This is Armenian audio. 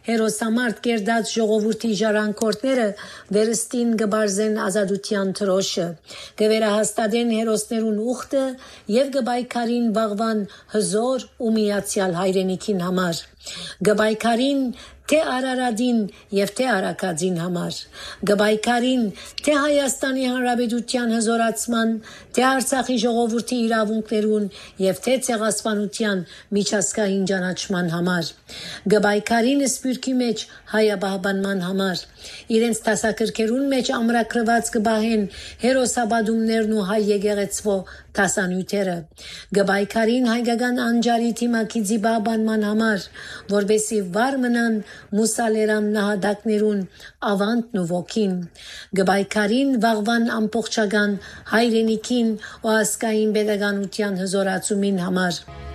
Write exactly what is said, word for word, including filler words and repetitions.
հերոսամարտ կերդած ժողովրդի ժառանգորդները վերստին գբարձեն ազատության թրոշը, գվերահաստատեն հերոսներուն ուխտը եւ գբայքարին վաղվան հզոր ու միացյալ հայրենիքին համար, գբայքարին թե Արարատին եւ թե Արաքածին համար, գբայքարին թե Հայաստանի Հանրապետության հզորացման, թե Արցախի ժողովրդի իրավունքներուն եւ թե ցեղասպանության միջազգային ճանաչման համար, գբայքարին սպյուրքի մեջ հայաբահբանման համար, իրենց տասակրկերուն մեջ ամրագրված կբահեն հերոսաբադումներն ու հայ եկեղեցվո տասանյութերը, գբայքարին հայկական անջարի թիմակիցի բահբանման համար, որբեսի վար մնան մուսալերան նահատակներուն ավանդն ու ոգին, գբայքարին վաղվան ամբողջական հայրենիքին ու ասկային պետականության հզորացումին համար,